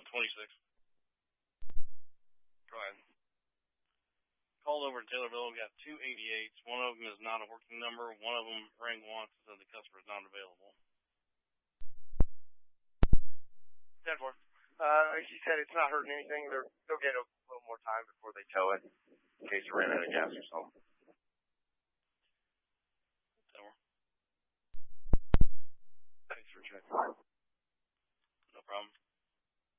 26. Go ahead. Called over to Taylorville, got 288s. One of them is not a working number. One of them rang once and said the customer is not available. 10-4. She said it's not hurting anything. They'll get a little more time before they tow it in case they ran out of gas or something.